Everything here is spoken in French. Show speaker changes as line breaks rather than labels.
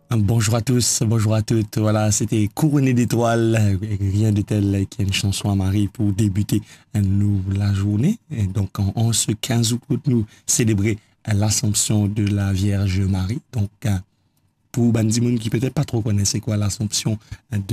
Bonjour à tous, bonjour à toutes. Voilà, c'était Couronné d'étoiles, rien de tel qu'une chanson à Marie pour débuter nous la journée. Et donc, en ce 15 août, nous célébrer l'Assomption de la Vierge Marie. Donc, pour Bandimoun qui peut-être pas trop connaît c'est quoi l'Assomption